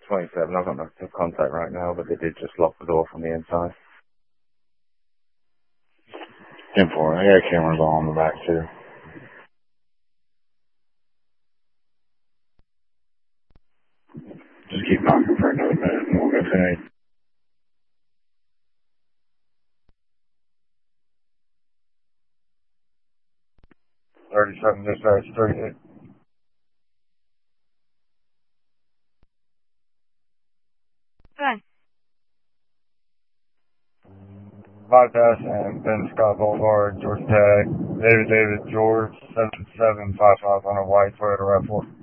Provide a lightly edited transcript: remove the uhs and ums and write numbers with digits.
27. I've got no contact right now, but they did just lock the door from the inside. 10-4. I got cameras on the back too. Just keep knocking for another minute and we'll go finish. 37 dispatch, 38. Good. Bypass and Ben Scott Boulevard, Georgia Tech, David George, 7755 on a white Toyota RAV4.